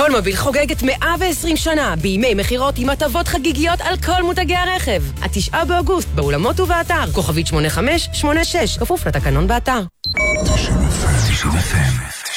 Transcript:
אולמוביל חוגגת 120 שנה בימי מחירות עם הטבות חגיגיות על כל מותגי הרכב. 9 באוגוסט באולמות ובאתר. כוכבית 8586, כפוף לתקנון באתר. 90 FM.